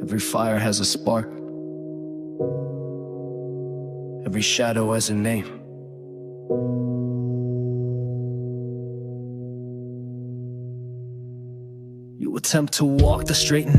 Every fire has a spark. Every shadow has a name. You attempt to walk the straight and